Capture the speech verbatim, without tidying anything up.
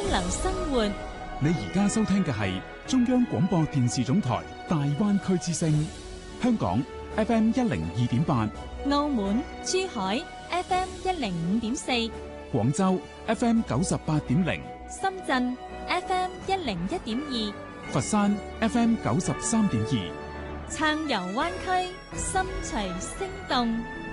流生活。 你而家收聽嘅係中央廣播電視總台大灣區之聲，香港 F M 一零二點八， 澳門、珠海 F M 一零五點四， 廣州 F M 九十八點零， 深圳 F M 一零一點二， 佛山 F M 九十三點二， 暢遊灣區，心隨聲動。